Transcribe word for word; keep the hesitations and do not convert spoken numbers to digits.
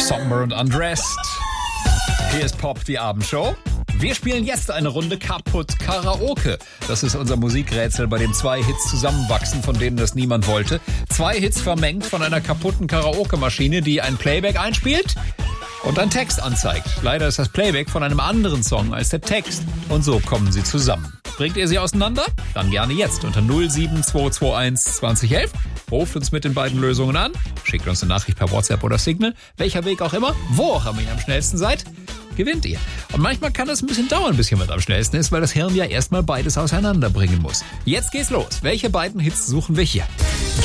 Somber und Undressed. Hier ist Pop, die Abendshow. Wir spielen jetzt eine Runde Kaputt Karaoke. Das ist unser Musikrätsel, bei dem zwei Hits zusammenwachsen, von denen das niemand wollte. Zwei Hits vermengt von einer kaputten Karaoke-Maschine, die ein Playback einspielt und einen Text anzeigt. Leider ist das Playback von einem anderen Song als der Text. Und so kommen sie zusammen. Bringt ihr sie auseinander? Dann gerne jetzt unter null sieben zwei zwei eins zwanzig elf. Ruft uns mit den beiden Lösungen an. Schickt uns eine Nachricht per WhatsApp oder Signal. Welcher Weg auch immer, wo auch immer ihr am schnellsten seid, gewinnt ihr. Und manchmal kann es ein bisschen dauern, bis jemand am schnellsten ist, weil das Hirn ja erstmal beides auseinanderbringen muss. Jetzt geht's los. Welche beiden Hits suchen wir hier?